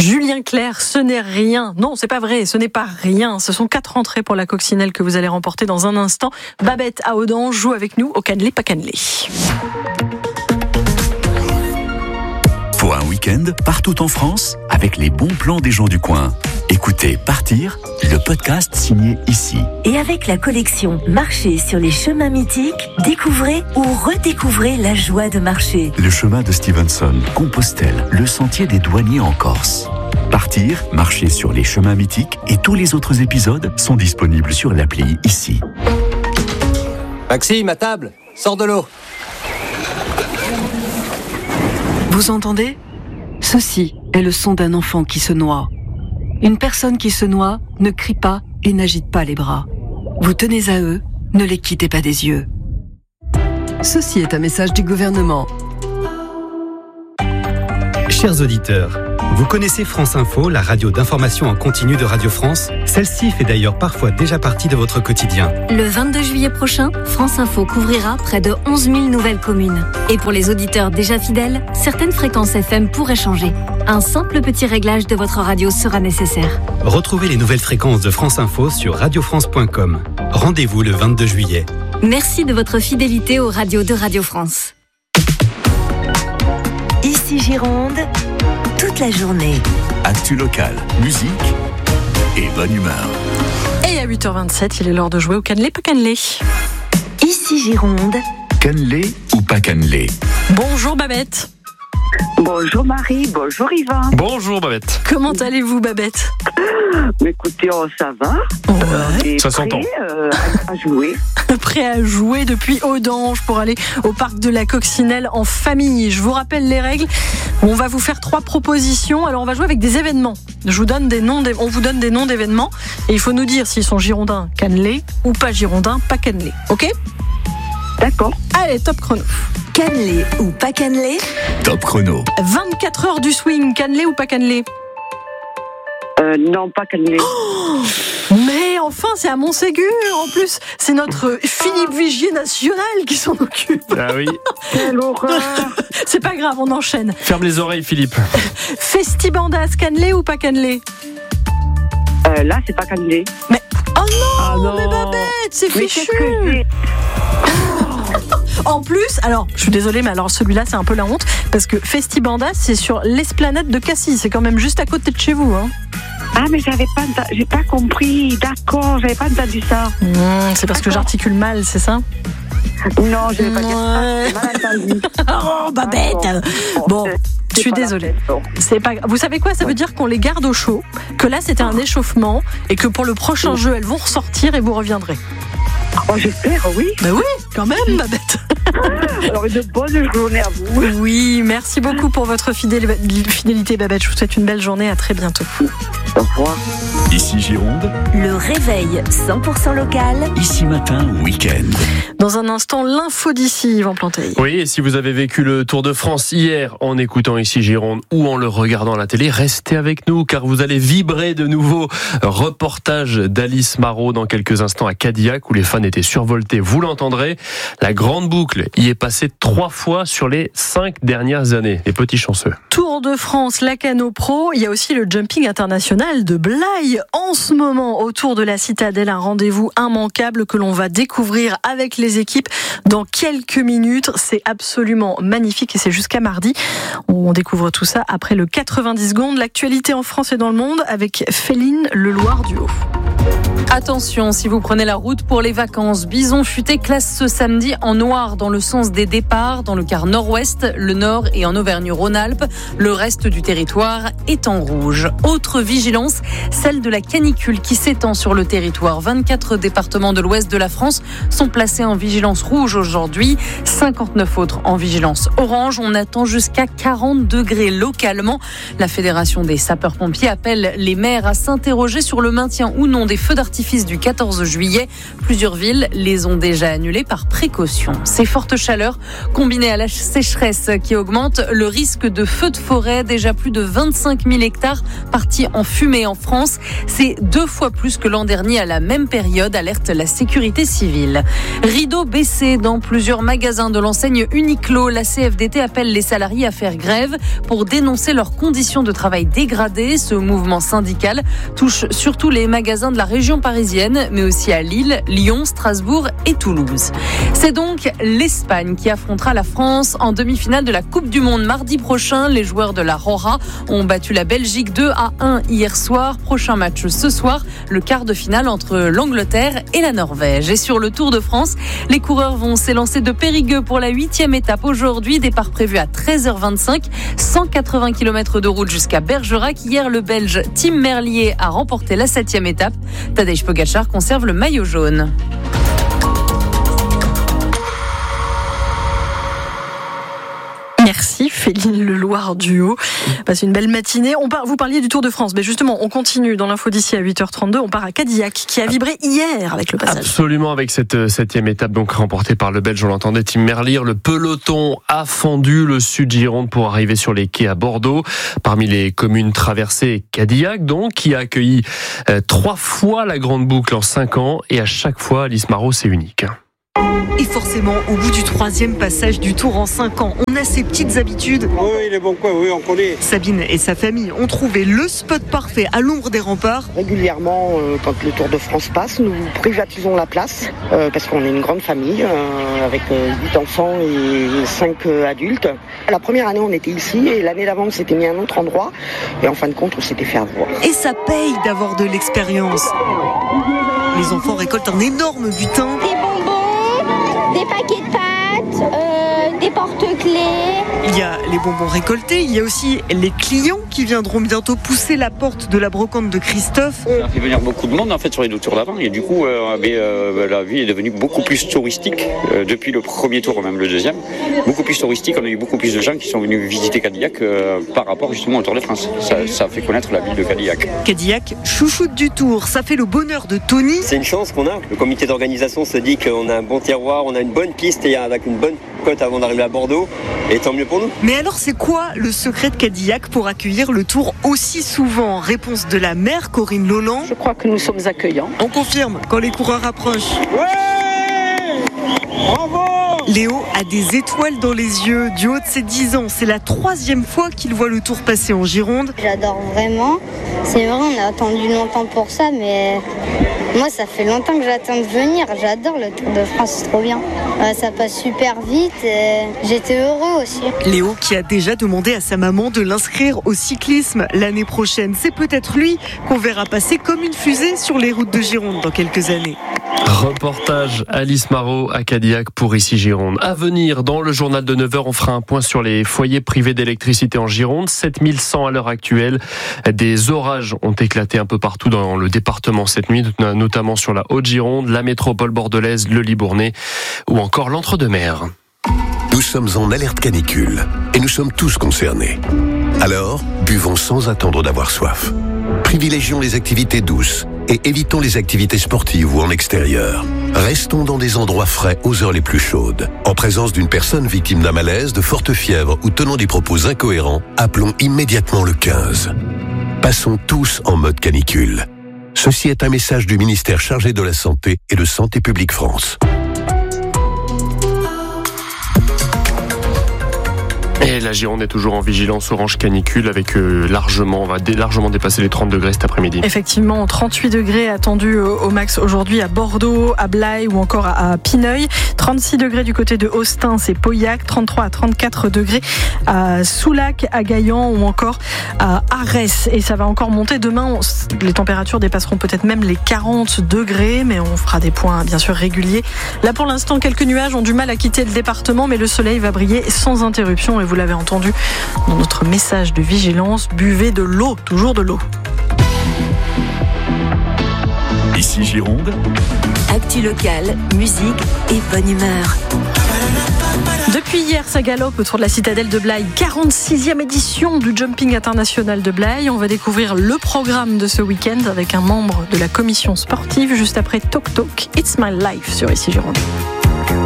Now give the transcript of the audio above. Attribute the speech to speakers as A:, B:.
A: Julien Clerc, ce n'est rien. Non, c'est pas vrai, ce n'est pas rien. Ce sont 4 entrées pour la coccinelle que vous allez remporter dans un instant. Babette à Audange joue avec nous au cannelé pas cannelé.
B: Pour un week-end partout en France, avec les bons plans des gens du coin. Écoutez Partir, le podcast signé ici.
C: Et avec la collection Marcher sur les chemins mythiques, découvrez ou redécouvrez la joie de marcher.
B: Le chemin de Stevenson, Compostelle, le sentier des douaniers en Corse. Partir, marcher sur les chemins mythiques et tous les autres épisodes sont disponibles sur l'appli ici.
D: Maxime, à table, sors de l'eau.
E: Vous entendez ? Ceci est le son d'un enfant qui se noie. Une personne qui se noie ne crie pas et n'agite pas les bras. Vous tenez à eux, ne les quittez pas des yeux. Ceci est un message du gouvernement.
F: Chers auditeurs, vous connaissez France Info, la radio d'information en continu de Radio France ? Celle-ci fait d'ailleurs parfois déjà partie de votre quotidien.
G: Le 22 juillet prochain, France Info couvrira près de 11 000 nouvelles communes. Et pour les auditeurs déjà fidèles, certaines fréquences FM pourraient changer. Un simple petit réglage de votre radio sera nécessaire.
F: Retrouvez les nouvelles fréquences de France Info sur radiofrance.com. Rendez-vous le 22 juillet.
G: Merci de votre fidélité aux radios de Radio France.
C: Ici Gironde, toute la journée.
B: Actu locale, musique et bonne humeur.
A: Et à 8h27, il est l'heure de jouer au cannelé pas cannelé.
C: Ici Gironde.
B: Cannelé ou pas cannelé ?
A: Bonjour Babette.
H: Bonjour Marie, bonjour Yvan.
I: Bonjour Babette.
A: Comment allez-vous Babette ?
H: Écoutez, ça va.
A: Ouais.
I: Ça s'entend.
H: À jouer.
A: Prêt à jouer depuis Audange pour aller au parc de la Coccinelle en famille. Je vous rappelle les règles. On va vous faire 3 propositions. Alors on va jouer avec des événements. On vous donne des noms d'événements et il faut nous dire s'ils sont girondins cannelés ou pas girondins pas cannelés. Ok ?
H: D'accord.
A: Allez, top chrono.
C: Cannelé ou pas cannelé ?
B: Top chrono.
A: 24 heures du swing, cannelé ou pas cannelé ?
H: Non, pas cannelé.
A: Mais enfin, c'est à Montségur. En plus, c'est notre Philippe Vigier national qui s'en occupe.
I: Ah oui.
H: Quelle horreur.
A: C'est pas grave, on enchaîne.
I: Ferme les oreilles, Philippe.
A: Festibandas, cannelé ou pas cannelé ?
H: Là, c'est pas cannelé.
A: Mais oh non,
I: Ah non.
A: mais Babette, c'est
H: Mais
A: fichu.
H: qu'est-ce que j'ai ?
A: En plus, alors, je suis désolée, mais alors celui-là, c'est un peu la honte, parce que Festibandas, c'est sur l'esplanade de Cassis. C'est quand même juste à côté de chez vous, hein.
H: Ah, mais j'ai pas compris. D'accord, j'avais pas entendu ça.
A: C'est parce que j'articule mal, c'est ça ?
H: Non, je vais pas dire ça. J'ai mal entendu.
A: Oh, Babette. Bon, je suis désolée. C'est pas... Vous savez quoi ? Ça veut dire qu'on les garde au chaud, que là, c'était un échauffement, et que pour le prochain jeu, elles vont ressortir et vous reviendrez.
H: Oh, j'espère, oui.
A: Ben oui, quand même, Babette.
H: Alors, une bonne journée à vous.
A: Oui, merci beaucoup pour votre fidélité, Babette. Je vous souhaite une belle journée. À très bientôt.
H: Au revoir.
B: Ici Gironde,
C: Le réveil 100% local.
B: ici matin, week-end.
A: Dans un instant, l'info d'ici, Yvan Planteil.
I: Oui, et si vous avez vécu le Tour de France hier en écoutant ici Gironde ou en le regardant à la télé, restez avec nous car vous allez vibrer de nouveau. Reportage d'Alice Marot dans quelques instants à Cadillac où les fans étaient survoltés. Vous l'entendrez, la grande boucle y est passée 3 fois sur les 5 dernières années. Les petits chanceux.
A: Tour de France, Lacano Pro. Il y a aussi le jumping international de Blaye. En ce moment, autour de la Citadelle, un rendez-vous immanquable que l'on va découvrir avec les équipes dans quelques minutes. C'est absolument magnifique et c'est jusqu'à mardi. On découvre tout ça après le 90 secondes. L'actualité en France et dans le monde avec Féline Leloir-Duhaut.
J: Attention, si vous prenez la route pour les vacances, Bison Futé classe ce samedi en noir dans le sens des départs, dans le quart nord-ouest, le nord et en Auvergne-Rhône-Alpes. Le reste du territoire est en rouge. Autre vigilance, celle de la canicule qui s'étend sur le territoire. 24 départements de l'ouest de la France sont placés en vigilance rouge aujourd'hui, 59 autres en vigilance orange. On attend jusqu'à 40 degrés localement. La Fédération des sapeurs-pompiers appelle les maires à s'interroger sur le maintien ou non des feux d'artifice d'artifice du 14 juillet. Plusieurs villes les ont déjà annulées par précaution. Ces fortes chaleurs, combinées à la sécheresse qui augmente le risque de feux de forêt, déjà plus de 25 000 hectares partis en fumée en France. C'est 2 fois plus que l'an dernier à la même période, alerte la sécurité civile. Rideau baissé dans plusieurs magasins de l'enseigne Uniqlo. La CFDT appelle les salariés à faire grève pour dénoncer leurs conditions de travail dégradées. Ce mouvement syndical touche surtout les magasins de la région parisienne, mais aussi à Lille, Lyon, Strasbourg et Toulouse. C'est donc l'Espagne qui affrontera la France en demi-finale de la Coupe du Monde mardi prochain. Les joueurs de la Roja ont battu la Belgique 2-1 hier soir. Prochain match ce soir, le quart de finale entre l'Angleterre et la Norvège. Et sur le Tour de France, les coureurs vont s'élancer de Périgueux pour la 8e étape aujourd'hui. Départ prévu à 13h25, 180 km de route jusqu'à Bergerac. Hier, le Belge Tim Merlier a remporté la 7e étape. Tadej Pogačar conserve le maillot jaune.
A: Merci Féline Leloir Duo. Passez une belle matinée. Vous parliez du Tour de France, mais justement, on continue dans l'info d'ici à 8h32. On part à Cadillac, qui a vibré hier avec le passage.
I: Absolument, avec cette 7e étape donc remportée par le Belge, on l'entendait, Tim Merlier. Le peloton a fendu le sud Gironde pour arriver sur les quais à Bordeaux. Parmi les communes traversées, Cadillac donc, qui a accueilli 3 fois la grande boucle en 5 ans. Et à chaque fois, Alice Marot, c'est unique.
D: Et forcément, au bout du 3e passage du Tour en 5 ans, on a ses petites habitudes.
K: Oui, les bons coins, oui, on connaît.
D: Sabine et sa famille ont trouvé le spot parfait à l'ombre des remparts.
L: Régulièrement, quand le Tour de France passe, nous privatisons la place, parce qu'on est une grande famille, avec 8 enfants et 5 adultes. La première année, on était ici, et l'année d'avant, on s'était mis à un autre endroit. Et en fin de compte, on s'était fait avoir.
D: Et ça paye d'avoir de l'expérience. Les enfants récoltent un énorme butin.
M: Des paquets de pâtes, des porte-clés.
D: Il y a les bonbons récoltés, il y a aussi les clients qui viendront bientôt pousser la porte de la brocante de Christophe.
N: Ça fait venir beaucoup de monde en fait sur les 2 tours d'avant et du coup la ville est devenue beaucoup plus touristique depuis le premier tour, même le deuxième. Beaucoup plus touristique, on a eu beaucoup plus de gens qui sont venus visiter Cadillac par rapport justement au Tour de France. Ça fait connaître la ville de Cadillac.
D: Cadillac, chouchoute du Tour, ça fait le bonheur de Tony.
O: C'est une chance qu'on a. Le comité d'organisation se dit qu'on a un bon terroir, on a une bonne piste et avec une bonne côte avant d'arriver à Bordeaux, et tant mieux pour nous.
D: Mais alors c'est quoi le secret de Cadillac pour accueillir le Tour aussi souvent? Réponse de la maire Corinne Lolland.
H: Je crois que nous sommes accueillants.
D: On confirme quand les coureurs approchent.
K: Ouais, bravo.
D: Léo a des étoiles dans les yeux. Du haut de ses 10 ans, c'est la 3e fois qu'il voit le Tour passer en Gironde.
M: J'adore vraiment. C'est vrai, on a attendu longtemps pour ça, mais moi, ça fait longtemps que j'attends de venir. J'adore le Tour de France, c'est trop bien. Ça passe super vite et j'étais heureux aussi.
D: Léo qui a déjà demandé à sa maman de l'inscrire au cyclisme l'année prochaine. C'est peut-être lui qu'on verra passer comme une fusée sur les routes de Gironde dans quelques années.
I: Reportage Alice Marot à Cadillac pour Ici Gironde. À venir, dans le journal de 9h, on fera un point sur les foyers privés d'électricité en Gironde. 7100 à l'heure actuelle. Des orages ont éclaté un peu partout dans le département cette nuit, notamment sur la Haute-Gironde, la métropole bordelaise, le Libournais ou encore l'Entre-deux-Mers.
P: Nous sommes en alerte canicule et nous sommes tous concernés. Alors, buvons sans attendre d'avoir soif. Privilégions les activités douces et évitons les activités sportives ou en extérieur. Restons dans des endroits frais aux heures les plus chaudes. En présence d'une personne victime d'un malaise, de forte fièvre ou tenant des propos incohérents, appelons immédiatement le 15. Passons tous en mode canicule. Ceci est un message du ministère chargé de la Santé et de Santé publique France.
I: Et la Gironde est toujours en vigilance orange canicule avec on va largement dépasser les 30 degrés cet après-midi.
A: Effectivement, 38 degrés attendus au max aujourd'hui à Bordeaux, à Blaye ou encore à Pineuil. 36 degrés du côté de Austin, c'est Pauillac. 33 à 34 degrés à Soulac, à Gaillan ou encore à Arès. Et ça va encore monter. Demain, les températures dépasseront peut-être même les 40 degrés, mais on fera des points bien sûr réguliers. Là pour l'instant, quelques nuages ont du mal à quitter le département, mais le soleil va briller sans interruption. Et vous l'avez entendu dans notre message de vigilance, buvez de l'eau, toujours de l'eau.
B: Ici Gironde.
C: Actu locale, musique et bonne humeur.
A: Depuis hier, ça galope autour de la citadelle de Blaye. 46e édition du Jumping International de Blaye. On va découvrir le programme de ce week-end avec un membre de la commission sportive juste après Toc Toc, It's My Life sur Ici Gironde.